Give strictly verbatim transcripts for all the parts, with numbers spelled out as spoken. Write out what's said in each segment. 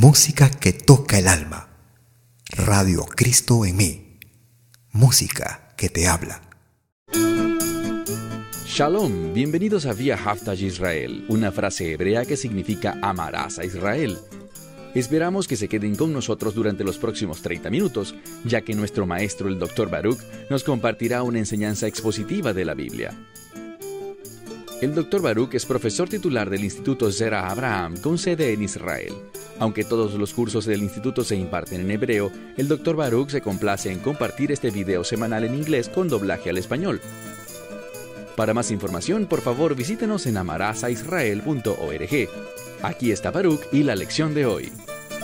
Música que toca el alma. Radio Cristo en mí. Música que te habla. Shalom, bienvenidos a Vía Haftaj Israel, una frase hebrea que significa amarás a Israel. Esperamos que se queden con nosotros durante los próximos treinta minutos, ya que nuestro maestro, el doctor Baruch, nos compartirá una enseñanza expositiva de la Biblia. El doctor Baruch es profesor titular del Instituto Zera Abraham, con sede en Israel. Aunque todos los cursos del instituto se imparten en hebreo, el doctor Baruch se complace en compartir este video semanal en inglés con doblaje al español. Para más información, por favor, visítenos en amarás a israel punto org. Aquí está Baruch y la lección de hoy.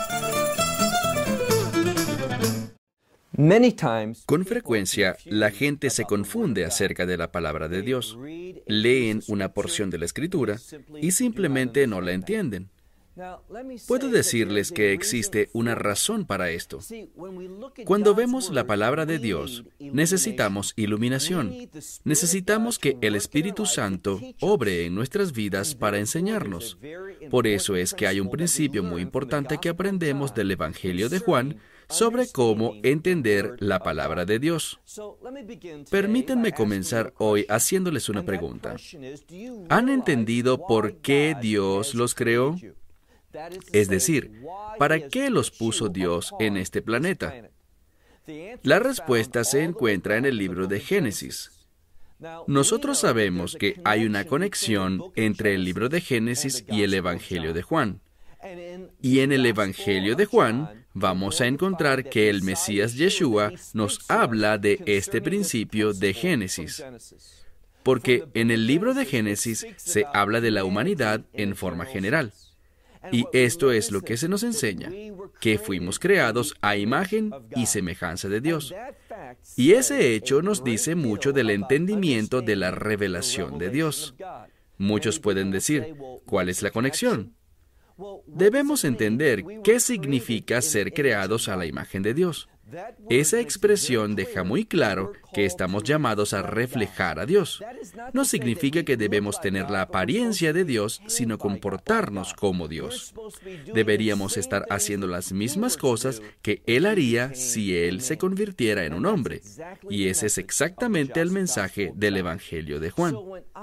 Con frecuencia, la gente se confunde acerca de la palabra de Dios. Leen una porción de la Escritura y simplemente no la entienden. Puedo decirles que existe una razón para esto. Cuando vemos la palabra de Dios, necesitamos iluminación. Necesitamos que el Espíritu Santo obre en nuestras vidas para enseñarnos. Por eso es que hay un principio muy importante que aprendemos del Evangelio de Juan sobre cómo entender la palabra de Dios. Permítanme comenzar hoy haciéndoles una pregunta. ¿Han entendido por qué Dios los creó? Es decir, ¿para qué los puso Dios en este planeta? La respuesta se encuentra en el libro de Génesis. Nosotros sabemos que hay una conexión entre el libro de Génesis y el Evangelio de Juan. Y en el Evangelio de Juan vamos a encontrar que el Mesías Yeshua nos habla de este principio de Génesis. Porque en el libro de Génesis se habla de la humanidad en forma general. Y esto es lo que se nos enseña, que fuimos creados a imagen y semejanza de Dios. Y ese hecho nos dice mucho del entendimiento de la revelación de Dios. Muchos pueden decir, ¿cuál es la conexión? Debemos entender qué significa ser creados a la imagen de Dios. Esa expresión deja muy claro que estamos llamados a reflejar a Dios. No significa que debemos tener la apariencia de Dios, sino comportarnos como Dios. Deberíamos estar haciendo las mismas cosas que Él haría si Él se convirtiera en un hombre. Y ese es exactamente el mensaje del Evangelio de Juan.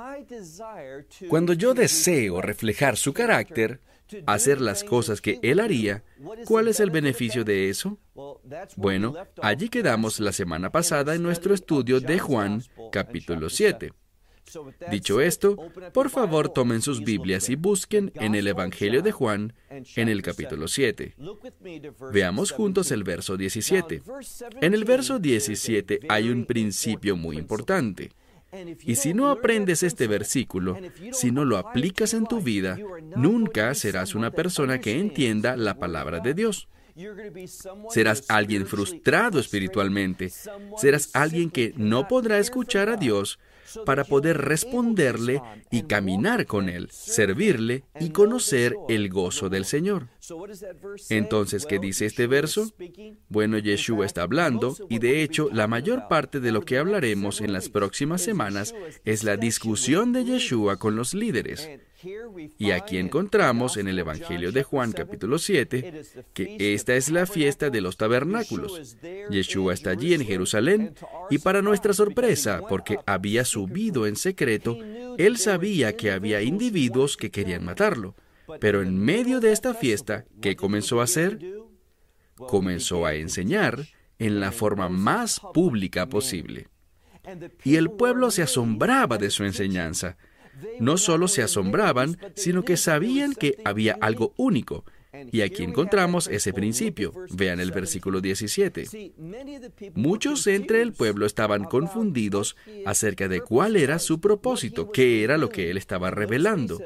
Cuando yo deseo reflejar su carácter, hacer las cosas que Él haría, ¿cuál es el beneficio de eso? Bueno, allí quedamos la semana pasada en nuestro estudio de Juan, capítulo siete. Dicho esto, por favor tomen sus Biblias y busquen en el Evangelio de Juan, en el capítulo siete. Veamos juntos el verso diecisiete. En el verso diecisiete hay un principio muy importante. Y si no aprendes este versículo, si no lo aplicas en tu vida, nunca serás una persona que entienda la palabra de Dios. Serás alguien frustrado espiritualmente. Serás alguien que no podrá escuchar a Dios para poder responderle y caminar con Él, servirle y conocer el gozo del Señor. Entonces, ¿qué dice este verso? Bueno, Yeshua está hablando, y de hecho, la mayor parte de lo que hablaremos en las próximas semanas es la discusión de Yeshua con los líderes. Y aquí encontramos en el Evangelio de Juan capítulo siete que esta es la fiesta de los tabernáculos. Yeshua está allí en Jerusalén y para nuestra sorpresa, porque había subido en secreto, Él sabía que había individuos que querían matarlo. Pero en medio de esta fiesta, ¿qué comenzó a hacer? Comenzó a enseñar en la forma más pública posible. Y el pueblo se asombraba de su enseñanza. No solo se asombraban, sino que sabían que había algo único. Y aquí encontramos ese principio. Vean el versículo diecisiete. Muchos entre el pueblo estaban confundidos acerca de cuál era su propósito, qué era lo que él estaba revelando.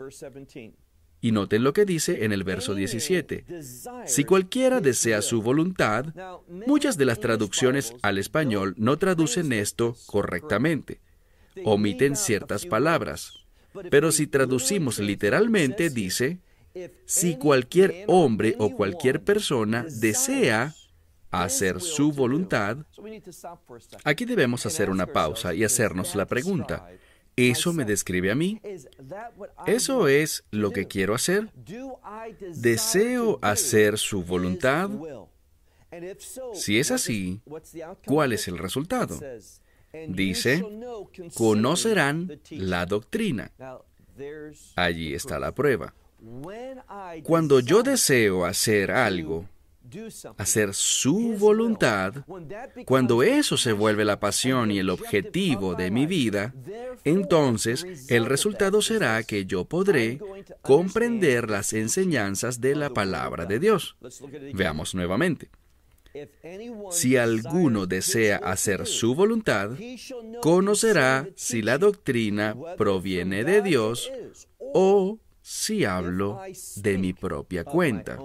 Y noten lo que dice en el verso diecisiete. Si cualquiera desea su voluntad, muchas de las traducciones al español no traducen esto correctamente. Omiten ciertas palabras. Pero si traducimos literalmente, dice, si cualquier hombre o cualquier persona desea hacer su voluntad. Aquí debemos hacer una pausa y hacernos la pregunta, ¿Eso me describe a mí? ¿Eso es lo que quiero hacer? ¿Deseo hacer su voluntad? Si es así, ¿cuál es el resultado? Dice, conocerán la doctrina. Allí está la prueba. Cuando yo deseo hacer algo, hacer su voluntad, cuando eso se vuelve la pasión y el objetivo de mi vida, entonces el resultado será que yo podré comprender las enseñanzas de la palabra de Dios. Veamos nuevamente. Si alguno desea hacer su voluntad, conocerá si la doctrina proviene de Dios o si hablo de mi propia cuenta.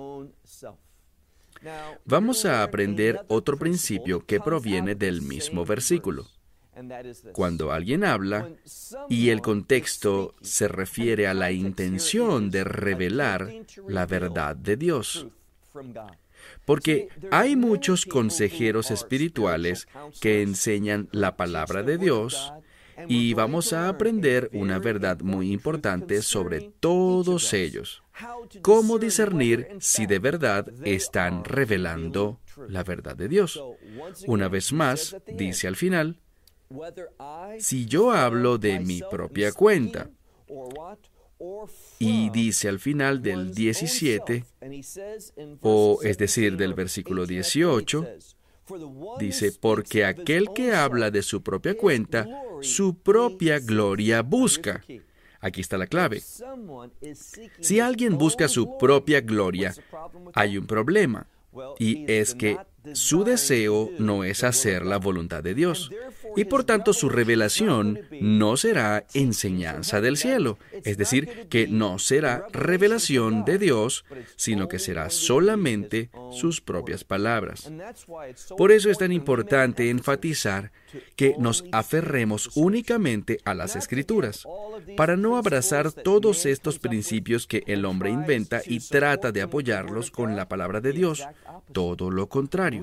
Vamos a aprender otro principio que proviene del mismo versículo. Cuando alguien habla y el contexto se refiere a la intención de revelar la verdad de Dios. Porque hay muchos consejeros espirituales que enseñan la palabra de Dios y vamos a aprender una verdad muy importante sobre todos ellos. Cómo discernir si de verdad están revelando la verdad de Dios. Una vez más, dice al final, si yo hablo de mi propia cuenta, y dice al final del diecisiete, o es decir, del versículo dieciocho, dice, porque aquel que habla de su propia cuenta, su propia gloria busca. Aquí está la clave. Si alguien busca su propia gloria, hay un problema, y es que su deseo no es hacer la voluntad de Dios, y por tanto su revelación no será enseñanza del cielo, es decir, que no será revelación de Dios, sino que será solamente sus propias palabras. Por eso es tan importante enfatizar que nos aferremos únicamente a las Escrituras, para no abrazar todos estos principios que el hombre inventa y trata de apoyarlos con la palabra de Dios. Todo lo contrario.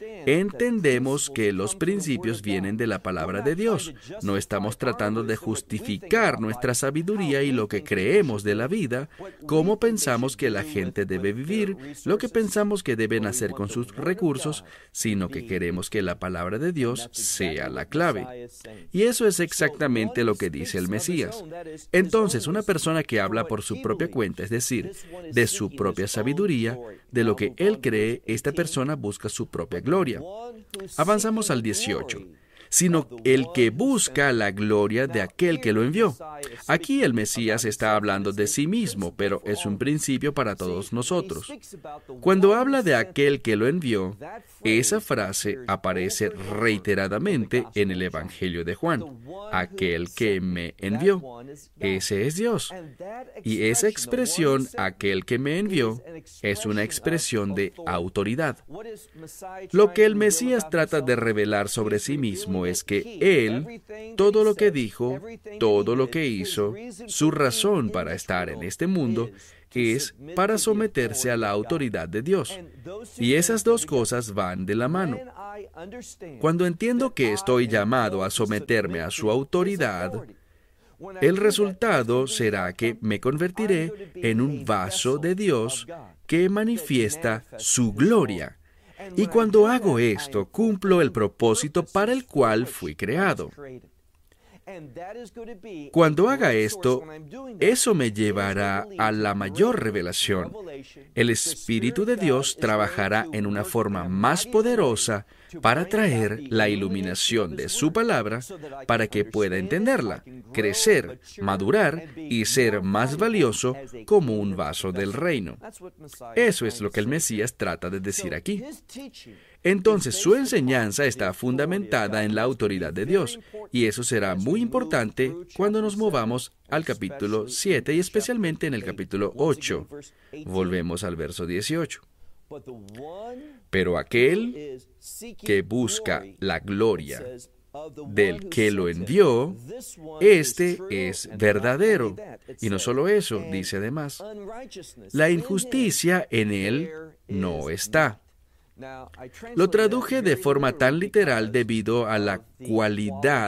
Entendemos que los principios vienen de la palabra de Dios. No estamos tratando de justificar nuestra sabiduría y lo que creemos de la vida, cómo pensamos que la gente debe vivir, lo que pensamos que deben hacer con sus recursos, sino que queremos que la palabra de Dios sea la clave. Y eso es exactamente lo que dice el Mesías. Entonces, una persona que habla por su propia cuenta, es decir, de su propia sabiduría, de lo que él cree, esta persona busca su propia gloria. Avanzamos al dieciocho. Sino el que busca la gloria de aquel que lo envió. Aquí el Mesías está hablando de sí mismo, pero es un principio para todos nosotros. Cuando habla de aquel que lo envió, esa frase aparece reiteradamente en el Evangelio de Juan. Aquel que me envió. Ese es Dios. Y esa expresión, aquel que me envió, es una expresión de autoridad. Lo que el Mesías trata de revelar sobre sí mismo es que Él, todo lo que dijo, todo lo que hizo, su razón para estar en este mundo, es para someterse a la autoridad de Dios. Y esas dos cosas van de la mano. Cuando entiendo que estoy llamado a someterme a su autoridad, el resultado será que me convertiré en un vaso de Dios que manifiesta su gloria. Y cuando hago esto, cumplo el propósito para el cual fui creado. Cuando haga esto, eso me llevará a la mayor revelación. El Espíritu de Dios trabajará en una forma más poderosa para traer la iluminación de su palabra para que pueda entenderla, crecer, madurar y ser más valioso como un vaso del reino. Eso es lo que el Mesías trata de decir aquí. Entonces, su enseñanza está fundamentada en la autoridad de Dios, y eso será muy importante cuando nos movamos al capítulo siete y especialmente en el capítulo ocho. Volvemos al verso dieciocho. Pero aquel que busca la gloria del que lo envió, este es verdadero. Y no solo eso, dice además, la injusticia en él no está. Lo traduje de forma tan literal debido a la cualidad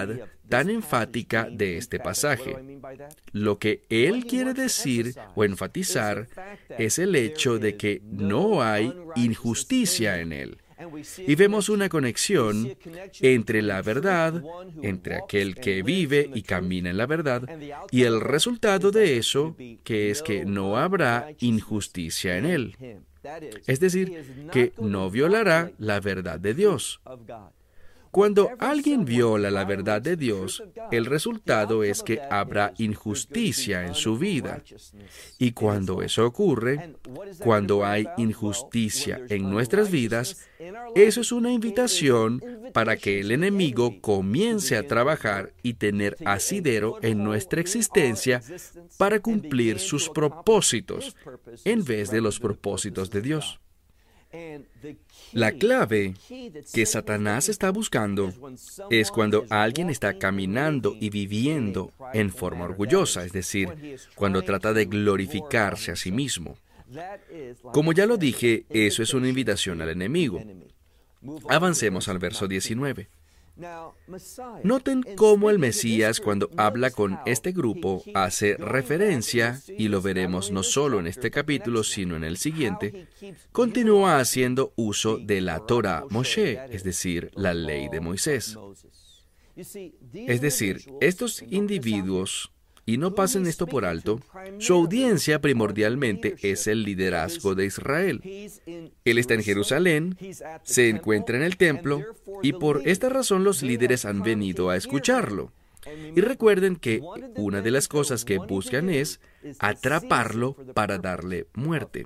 tan enfática de este pasaje. Lo que él quiere decir o enfatizar es el hecho de que no hay injusticia en él. Y vemos una conexión entre la verdad, entre aquel que vive y camina en la verdad, y el resultado de eso, que es que no habrá injusticia en él. Es decir, que no violará la verdad de Dios. Cuando alguien viola la verdad de Dios, el resultado es que habrá injusticia en su vida. Y cuando eso ocurre, cuando hay injusticia en nuestras vidas, eso es una invitación para que el enemigo comience a trabajar y tener asidero en nuestra existencia para cumplir sus propósitos en vez de los propósitos de Dios. La clave que Satanás está buscando es cuando alguien está caminando y viviendo en forma orgullosa, es decir, cuando trata de glorificarse a sí mismo. Como ya lo dije, eso es una invitación al enemigo. Avancemos al verso diecinueve. Noten cómo el Mesías, cuando habla con este grupo, hace referencia, y lo veremos no solo en este capítulo, sino en el siguiente, continúa haciendo uso de la Torah Moshe, es decir, la ley de Moisés. Es decir, estos individuos, y no pasen esto por alto, su audiencia primordialmente es el liderazgo de Israel. Él está en Jerusalén, se encuentra en el templo, y por esta razón los líderes han venido a escucharlo. Y recuerden que una de las cosas que buscan es atraparlo para darle muerte.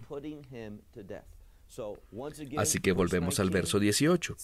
Así que volvemos al verso dieciocho.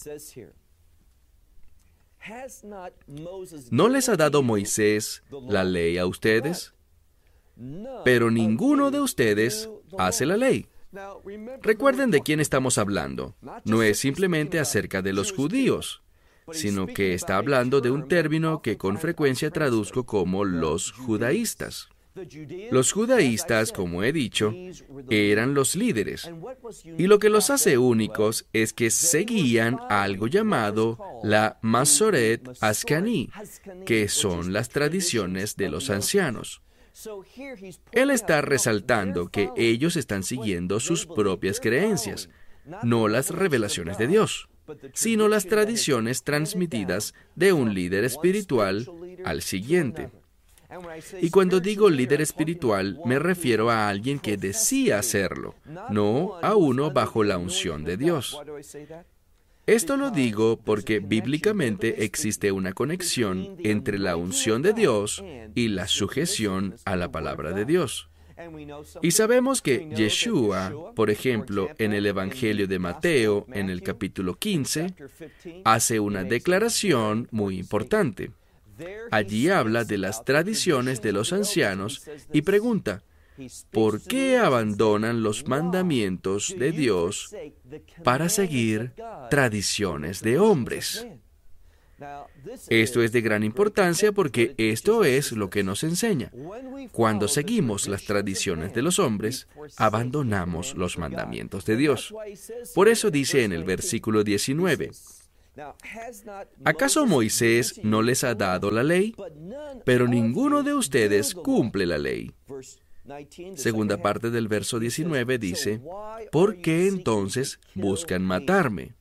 ¿No les ha dado Moisés la ley a ustedes? Pero ninguno de ustedes hace la ley. Recuerden de quién estamos hablando. No es simplemente acerca de los judíos, sino que está hablando de un término que con frecuencia traduzco como los judaístas. Los judaístas, como he dicho, eran los líderes, y lo que los hace únicos es que seguían algo llamado la Masoret Ashkenaz, que son las tradiciones de los ancianos. Él está resaltando que ellos están siguiendo sus propias creencias, no las revelaciones de Dios, sino las tradiciones transmitidas de un líder espiritual al siguiente. Y cuando digo líder espiritual, me refiero a alguien que decía hacerlo, no a uno bajo la unción de Dios. Esto lo digo porque bíblicamente existe una conexión entre la unción de Dios y la sujeción a la palabra de Dios. Y sabemos que Yeshua, por ejemplo, en el Evangelio de Mateo, en el capítulo quince, hace una declaración muy importante. Allí habla de las tradiciones de los ancianos y pregunta, ¿por qué abandonan los mandamientos de Dios para seguir tradiciones de hombres? Esto es de gran importancia porque esto es lo que nos enseña. Cuando seguimos las tradiciones de los hombres, abandonamos los mandamientos de Dios. Por eso dice en el versículo diecinueve, ¿acaso Moisés no les ha dado la ley? Pero ninguno de ustedes cumple la ley. Segunda parte del verso diecinueve dice, ¿por qué entonces buscan matarme?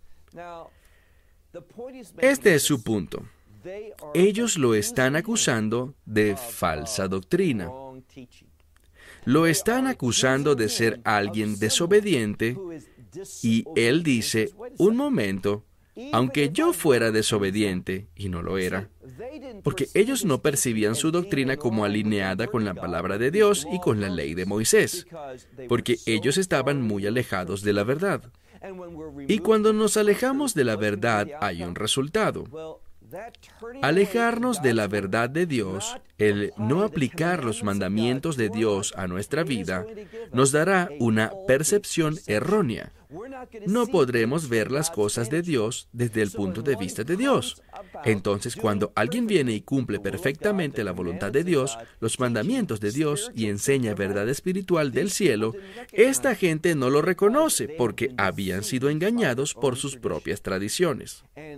Este es su punto. Ellos lo están acusando de falsa doctrina. Lo están acusando de ser alguien desobediente y él dice, un momento, aunque yo fuera desobediente, y no lo era, porque ellos no percibían su doctrina como alineada con la palabra de Dios y con la ley de Moisés, porque ellos estaban muy alejados de la verdad. Y cuando nos alejamos de la verdad hay un resultado. Alejarnos de la verdad de Dios, el no aplicar los mandamientos de Dios a nuestra vida, nos dará una percepción errónea. No podremos ver las cosas de Dios desde el punto de vista de Dios. Entonces, cuando alguien viene y cumple perfectamente la voluntad de Dios, los mandamientos de Dios y enseña verdad espiritual del cielo, esta gente no lo reconoce porque habían sido engañados por sus propias tradiciones.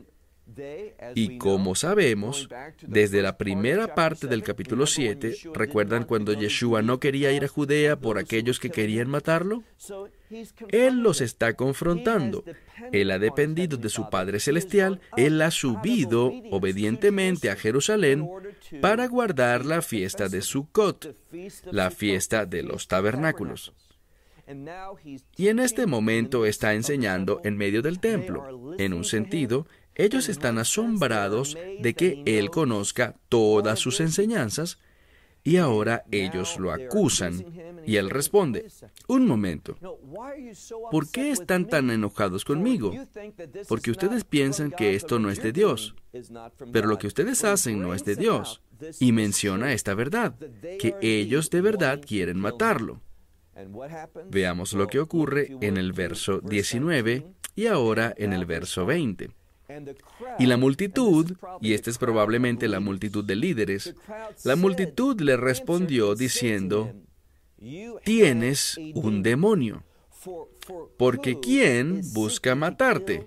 Y como sabemos, desde la primera parte del capítulo siete, ¿recuerdan cuando Yeshua no quería ir a Judea por aquellos que querían matarlo? Él los está confrontando. Él ha dependido de su Padre Celestial. Él ha subido obedientemente a Jerusalén para guardar la fiesta de Sukkot, la fiesta de los tabernáculos. Y en este momento está enseñando en medio del templo. En un sentido, ellos están asombrados de que Él conozca todas sus enseñanzas, y ahora ellos lo acusan. Y Él responde, un momento, ¿por qué están tan enojados conmigo? Porque ustedes piensan que esto no es de Dios, pero lo que ustedes hacen no es de Dios. Y menciona esta verdad, que ellos de verdad quieren matarlo. Veamos lo que ocurre en el verso diecinueve y ahora en el verso veinte. Y la multitud, y esta es probablemente la multitud de líderes, la multitud le respondió diciendo, tienes un demonio, porque ¿quién busca matarte?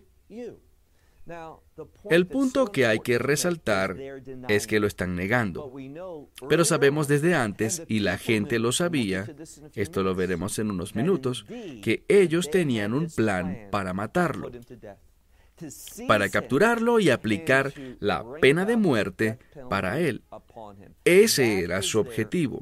El punto que hay que resaltar es que lo están negando. Pero sabemos desde antes, y la gente lo sabía, esto lo veremos en unos minutos, que ellos tenían un plan para matarlo, para capturarlo y aplicar la pena de muerte para él. Ese era su objetivo.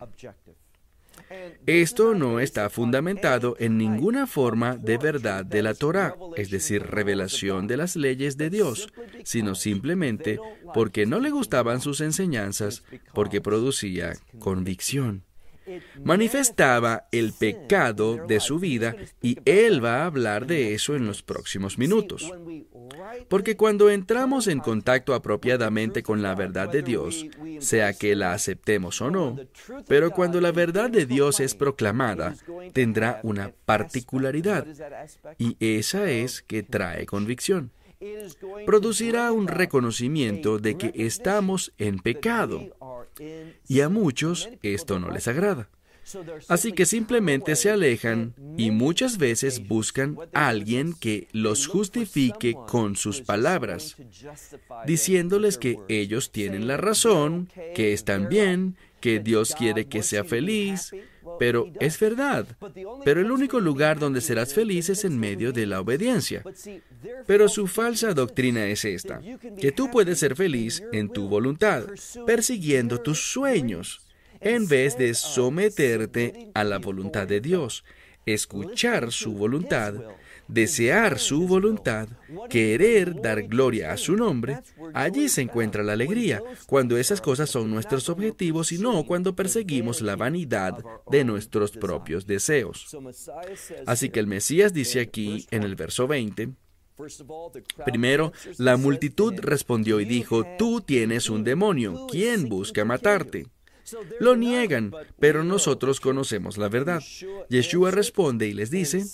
Esto no está fundamentado en ninguna forma de verdad de la Torá, es decir, revelación de las leyes de Dios, sino simplemente porque no le gustaban sus enseñanzas, porque producía convicción. Manifestaba el pecado de su vida, y Él va a hablar de eso en los próximos minutos. Porque cuando entramos en contacto apropiadamente con la verdad de Dios, sea que la aceptemos o no, pero cuando la verdad de Dios es proclamada, tendrá una particularidad, y esa es que trae convicción. Producirá un reconocimiento de que estamos en pecado, y a muchos esto no les agrada. Así que simplemente se alejan y muchas veces buscan a alguien que los justifique con sus palabras, diciéndoles que ellos tienen la razón, que están bien, que Dios quiere que sea feliz, pero es verdad. Pero el único lugar donde serás feliz es en medio de la obediencia. Pero su falsa doctrina es esta, que tú puedes ser feliz en tu voluntad, persiguiendo tus sueños, en vez de someterte a la voluntad de Dios, escuchar su voluntad, desear su voluntad, querer dar gloria a su nombre. Allí se encuentra la alegría, cuando esas cosas son nuestros objetivos y no cuando perseguimos la vanidad de nuestros propios deseos. Así que el Mesías dice aquí en el verso veinte, primero, la multitud respondió y dijo, tú tienes un demonio, ¿quién busca matarte? Lo niegan, pero nosotros conocemos la verdad. Yeshua responde y les dice,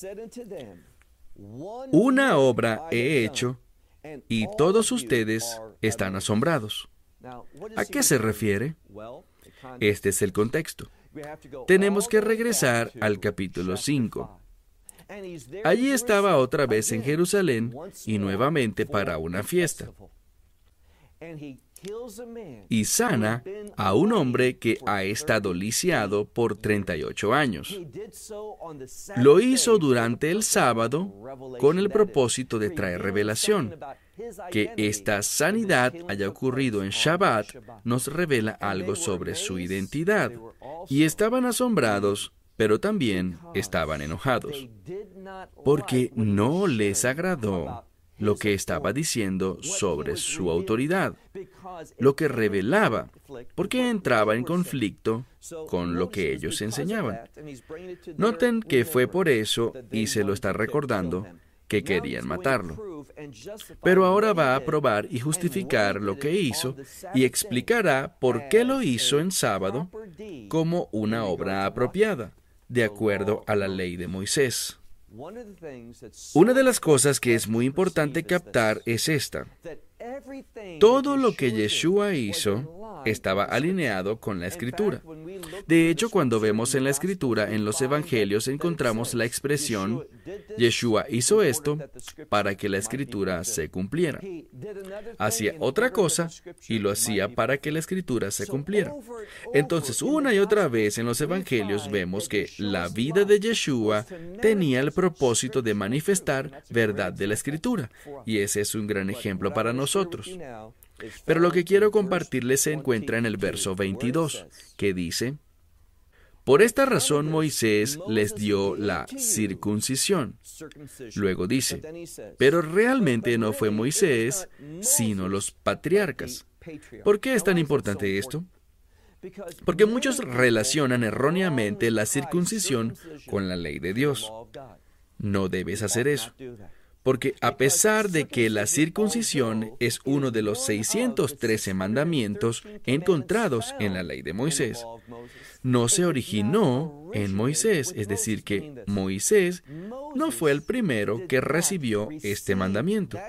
una obra he hecho y todos ustedes están asombrados. ¿A qué se refiere? Este es el contexto. Tenemos que regresar al capítulo cinco. Allí estaba otra vez en Jerusalén y nuevamente para una fiesta. Y sana a un hombre que ha estado lisiado por treinta y ocho años. Lo hizo durante el sábado con el propósito de traer revelación. Que esta sanidad haya ocurrido en Shabbat nos revela algo sobre su identidad. Y estaban asombrados, pero también estaban enojados, porque no les agradó lo que estaba diciendo sobre su autoridad, lo que revelaba, porque entraba en conflicto con lo que ellos enseñaban. Noten que fue por eso, y se lo está recordando, que querían matarlo. Pero ahora va a probar y justificar lo que hizo y explicará por qué lo hizo en sábado como una obra apropiada, de acuerdo a la ley de Moisés. Una de las cosas que es muy importante captar es esta. Todo lo que Yeshua hizo estaba alineado con la Escritura. De hecho, cuando vemos en la Escritura, en los Evangelios, encontramos la expresión, Yeshua hizo esto para que la Escritura se cumpliera. Hacía otra cosa y lo hacía para que la Escritura se cumpliera. Entonces, una y otra vez en los Evangelios vemos que la vida de Yeshua tenía el propósito de manifestar verdad de la Escritura. Y ese es un gran ejemplo para nosotros. Pero lo que quiero compartirles se encuentra en el verso veintidós, que dice, por esta razón Moisés les dio la circuncisión. Luego dice, pero realmente no fue Moisés, sino los patriarcas. ¿Por qué es tan importante esto? Porque muchos relacionan erróneamente la circuncisión con la ley de Dios. No debes hacer eso. Porque a pesar de que la circuncisión es uno de los seiscientos trece mandamientos encontrados en la ley de Moisés, no se originó en Moisés, es decir, que Moisés no fue el primero que recibió este mandamiento.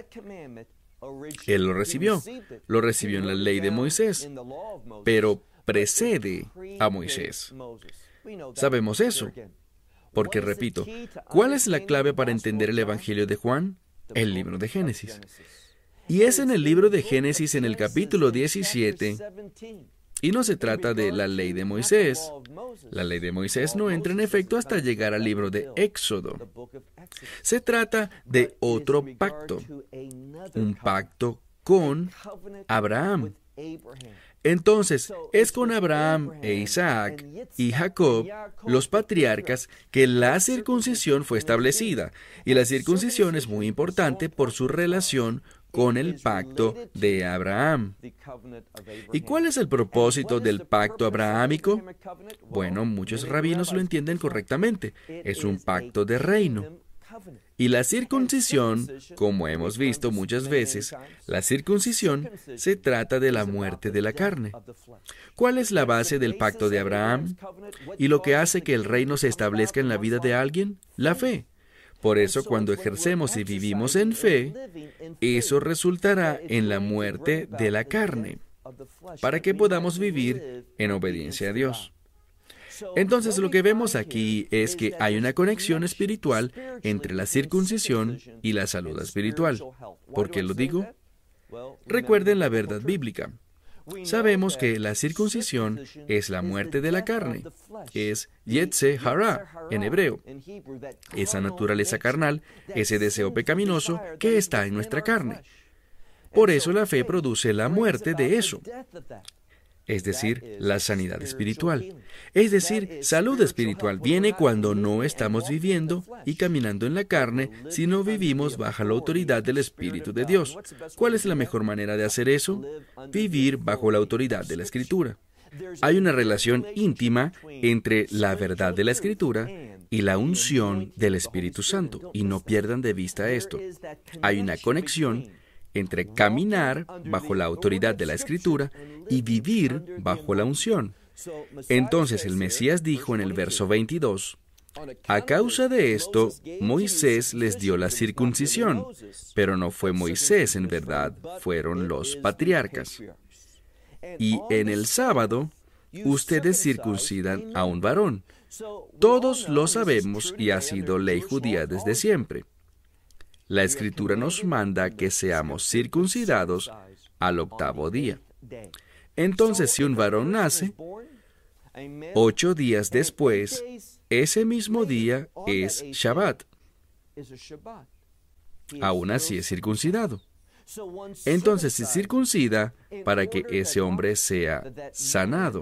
Él lo recibió, lo recibió en la ley de Moisés, pero precede a Moisés. Sabemos eso. Porque, repito, ¿cuál es la clave para entender el Evangelio de Juan? El libro de Génesis. Y es en el libro de Génesis, en el capítulo diecisiete, y no se trata de la ley de Moisés. La ley de Moisés no entra en efecto hasta llegar al libro de Éxodo. Se trata de otro pacto, un pacto con Abraham. Entonces, es con Abraham e Isaac y Jacob, los patriarcas, que la circuncisión fue establecida. Y la circuncisión es muy importante por su relación con el pacto de Abraham. ¿Y cuál es el propósito del pacto abrahámico? Bueno, muchos rabinos lo entienden correctamente. Es un pacto de reino. Y la circuncisión, como hemos visto muchas veces, la circuncisión se trata de la muerte de la carne. ¿Cuál es la base del pacto de Abraham? Y lo que hace que el reino se establezca en la vida de alguien, la fe. Por eso, cuando ejercemos y vivimos en fe, eso resultará en la muerte de la carne, para que podamos vivir en obediencia a Dios. Entonces, lo que vemos aquí es que hay una conexión espiritual entre la circuncisión y la salud espiritual. ¿Por qué lo digo? Recuerden la verdad bíblica. Sabemos que la circuncisión es la muerte de la carne, es Yetze Hara en hebreo, esa naturaleza carnal, ese deseo pecaminoso que está en nuestra carne. Por eso la fe produce la muerte de eso, es decir, la sanidad espiritual. Es decir, salud espiritual viene cuando no estamos viviendo y caminando en la carne, sino vivimos bajo la autoridad del Espíritu de Dios. ¿Cuál es la mejor manera de hacer eso? Vivir bajo la autoridad de la Escritura. Hay una relación íntima entre la verdad de la Escritura y la unción del Espíritu Santo, y no pierdan de vista esto. Hay una conexión entre caminar bajo la autoridad de la Escritura y vivir bajo la unción. Entonces el Mesías dijo en el verso veintidós, a causa de esto, Moisés les dio la circuncisión, pero no fue Moisés en verdad, fueron los patriarcas. Y en el sábado, ustedes circuncidan a un varón. Todos lo sabemos y ha sido ley judía desde siempre. La Escritura nos manda que seamos circuncidados al octavo día. Entonces, si un varón nace, ocho días después, ese mismo día es Shabbat. Aún así es circuncidado. Entonces se circuncida para que ese hombre sea sanado.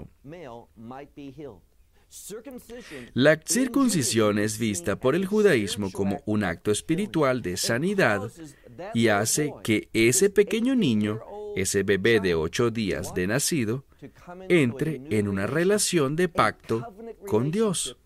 La circuncisión es vista por el judaísmo como un acto espiritual de sanidad y hace que ese pequeño niño, ese bebé de ocho días de nacido, entre en una relación de pacto con Dios.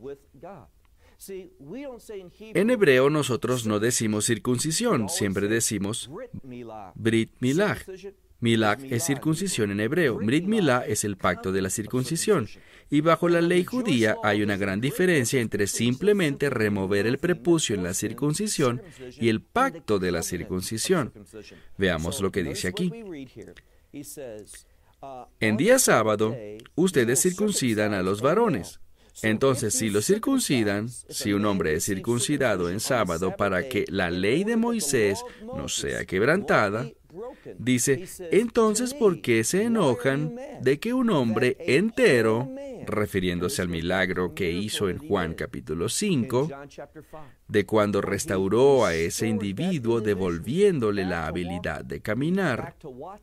En hebreo nosotros no decimos circuncisión, siempre decimos Brit Milah. Milah es circuncisión en hebreo. Brit Milah es el pacto de la circuncisión. Y bajo la ley judía hay una gran diferencia entre simplemente remover el prepucio en la circuncisión y el pacto de la circuncisión. Veamos lo que dice aquí. En día sábado, ustedes circuncidan a los varones. Entonces, si los circuncidan, si un hombre es circuncidado en sábado para que la ley de Moisés no sea quebrantada, dice, entonces, ¿por qué se enojan de que un hombre entero, refiriéndose al milagro que hizo en Juan capítulo cinco, de cuando restauró a ese individuo devolviéndole la habilidad de caminar?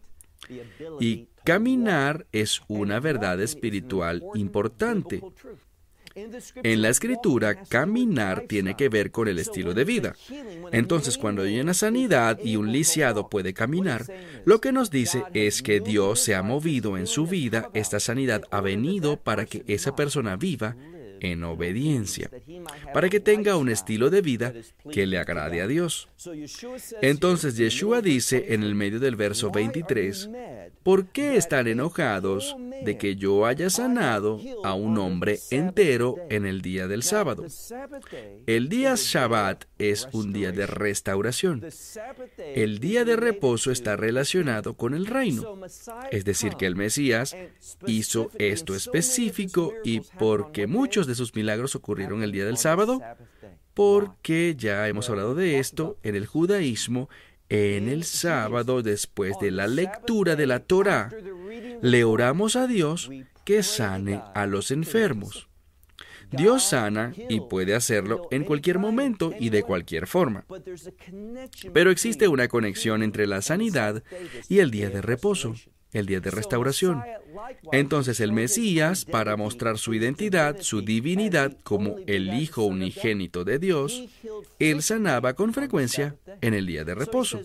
Y caminar es una verdad espiritual importante. En la Escritura, caminar tiene que ver con el estilo de vida. Entonces, cuando hay una sanidad y un lisiado puede caminar, lo que nos dice es que Dios se ha movido en su vida, esta sanidad ha venido para que esa persona viva en obediencia, para que tenga un estilo de vida que le agrade a Dios. Entonces Yeshua dice en el medio del verso veintitrés, ¿por qué están enojados de que yo haya sanado a un hombre entero en el día del sábado? El día Shabbat es un día de restauración. El día de reposo está relacionado con el reino. Es decir, que el Mesías hizo esto específico y porque muchos de sus milagros ocurrieron el día del sábado, porque ya hemos hablado de esto en el judaísmo, en el sábado, después de la lectura de la Torá, le oramos a Dios que sane a los enfermos. Dios sana y puede hacerlo en cualquier momento y de cualquier forma. Pero existe una conexión entre la sanidad y el día de reposo, el día de restauración. Entonces el Mesías, para mostrar su identidad, su divinidad como el Hijo unigénito de Dios, él sanaba con frecuencia en el día de reposo.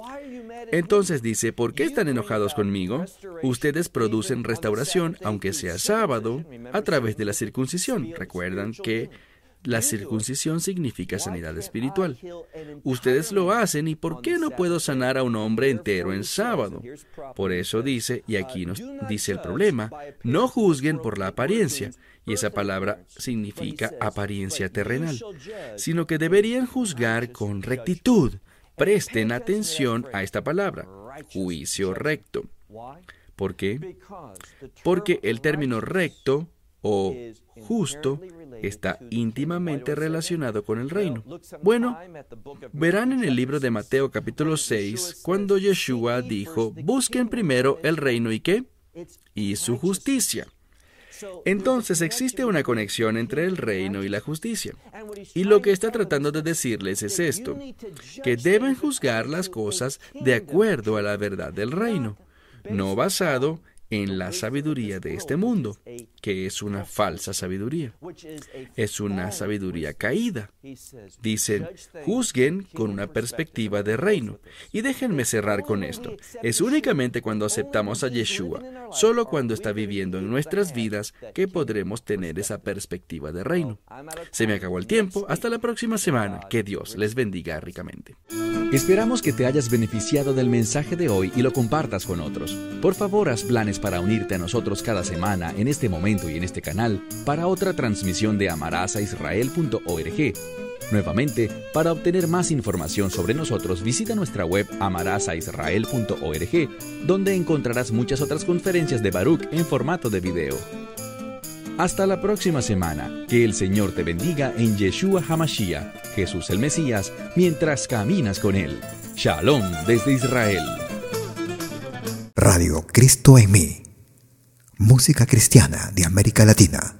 Entonces dice, ¿por qué están enojados conmigo? Ustedes producen restauración, aunque sea sábado, a través de la circuncisión. Recuerdan que la circuncisión significa sanidad espiritual. Ustedes lo hacen, ¿y por qué no puedo sanar a un hombre entero en sábado? Por eso dice, y aquí nos dice el problema, no juzguen por la apariencia, y esa palabra significa apariencia terrenal, sino que deberían juzgar con rectitud. Presten atención a esta palabra, juicio recto. ¿Por qué? Porque el término recto o justo está íntimamente relacionado con el reino. Bueno, verán en el libro de Mateo capítulo seis, cuando Yeshua dijo, busquen primero el reino y ¿qué? Y su justicia. Entonces existe una conexión entre el reino y la justicia. Y lo que está tratando de decirles es esto, que deben juzgar las cosas de acuerdo a la verdad del reino, no basado en la sabiduría de este mundo, que es una falsa sabiduría. Es una sabiduría caída. Dicen, juzguen con una perspectiva de reino. Y déjenme cerrar con esto. Es únicamente cuando aceptamos a Yeshua, solo cuando está viviendo en nuestras vidas, que podremos tener esa perspectiva de reino. Se me acabó el tiempo. Hasta la próxima semana. Que Dios les bendiga ricamente. Esperamos que te hayas beneficiado del mensaje de hoy y lo compartas con otros. Por favor, haz planes para unirte a nosotros cada semana en este momento y en este canal para otra transmisión de amarás a israel punto org. Nuevamente, para obtener más información sobre nosotros, visita nuestra web amarás a israel punto org, donde encontrarás muchas otras conferencias de Baruch en formato de video. Hasta la próxima semana. Que el Señor te bendiga en Yeshua HaMashiach, Jesús el Mesías, mientras caminas con Él. Shalom desde Israel. Radio Cristo en mí. Música cristiana de América Latina.